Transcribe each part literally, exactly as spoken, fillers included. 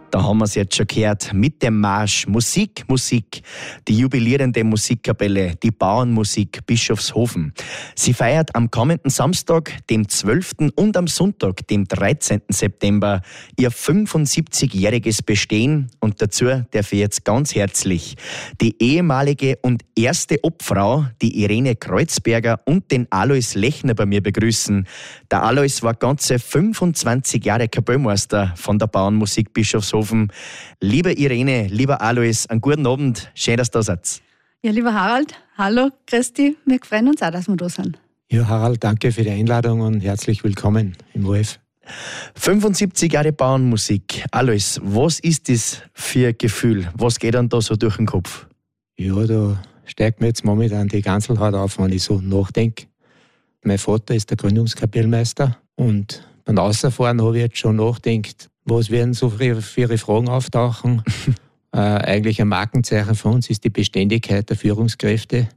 Da haben wir es jetzt schon gehört, mit dem Marsch Musik, Musik, die jubilierende Musikkapelle, die Bauernmusik Bischofshofen. Sie feiert am kommenden Samstag, dem zwölften und am Sonntag, dem dreizehnten September, ihr fünfundsiebzigjähriges Bestehen und dazu darf ich jetzt ganz herzlich die ehemalige und erste Obfrau, die Irene Kreuzberger und den Alois Lechner bei mir begrüßen. Der Alois war ganze fünfundzwanzig Jahre Kapellmeister von der Bauernmusik Bischofshofen. Liebe Irene, lieber Alois, einen guten Abend. Schön, dass du da seid. Ja, lieber Harald, hallo, Christi. Wir freuen uns auch, dass wir da sind. Ja, Harald, danke für die Einladung und herzlich willkommen im O F. fünfundsiebzig Jahre Bauernmusik. Alois, was ist das für ein Gefühl? Was geht dann da so durch den Kopf? Ja, da steigt mir jetzt momentan die Ganselhaut auf, wenn ich so nachdenke. Mein Vater ist der Gründungskapellmeister und beim Rausfahren habe ich jetzt schon nachgedacht, was werden so für ihre Fragen auftauchen? äh, eigentlich ein Markenzeichen für uns ist die Beständigkeit der Führungskräfte.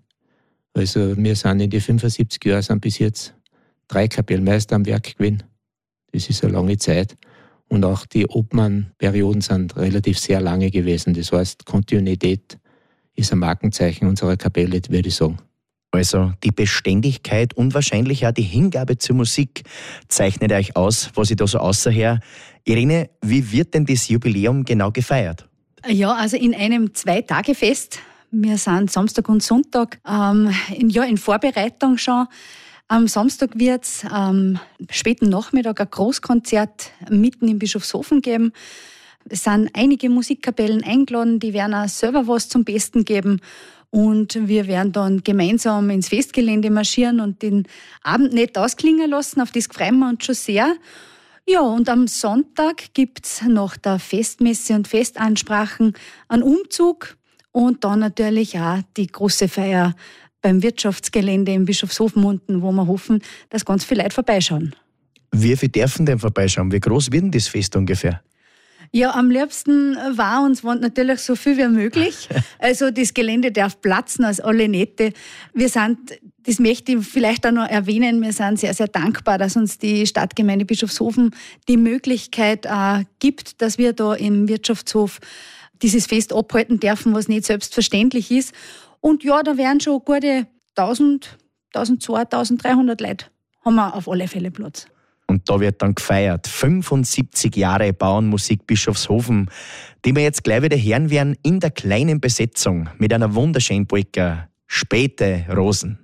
Also wir sind in die fünfundsiebzig Jahren sind bis jetzt drei Kapellmeister am Werk gewesen. Das ist eine lange Zeit. Und auch die Obmann-Perioden sind relativ sehr lange gewesen. Das heißt, Kontinuität ist ein Markenzeichen unserer Kapelle, würde ich sagen. Also die Beständigkeit und wahrscheinlich auch die Hingabe zur Musik zeichnet euch aus, was ich da so außerher. Irene, wie wird denn das Jubiläum genau gefeiert? Ja, also in einem Zwei-Tage-Fest. Wir sind Samstag und Sonntag ähm, in, ja, in Vorbereitung schon. Am Samstag wird es am späten Nachmittag ein Großkonzert mitten in Bischofshofen geben. Es sind einige Musikkapellen eingeladen, die werden auch selber was zum Besten geben. Und wir werden dann gemeinsam ins Festgelände marschieren und den Abend nicht ausklingen lassen. Auf das freuen wir uns schon sehr. Ja, und am Sonntag gibt es nach der Festmesse und Festansprachen einen Umzug und dann natürlich auch die große Feier beim Wirtschaftsgelände in Bischofshofen unten, wo wir hoffen, dass ganz viele Leute vorbeischauen. Wie viele dürfen denn vorbeischauen? Wie groß wird denn das Fest ungefähr? Ja, am liebsten war uns wohnt natürlich so viel wie möglich. Also das Gelände darf platzen als alle Nähte. Wir sind, das möchte ich vielleicht auch noch erwähnen, wir sind sehr, sehr dankbar, dass uns die Stadtgemeinde Bischofshofen die Möglichkeit äh, gibt, dass wir da im Wirtschaftshof dieses Fest abhalten dürfen, was nicht selbstverständlich ist. Und ja, da wären schon gute tausend, tausendzweihundert, tausenddreihundert Leute, haben wir auf alle Fälle Platz. Und da wird dann gefeiert. fünfundsiebzig Jahre Bauernmusik Bischofshofen, die wir jetzt gleich wieder hören werden in der kleinen Besetzung mit einer wunderschönen Polka, Späte Rosen.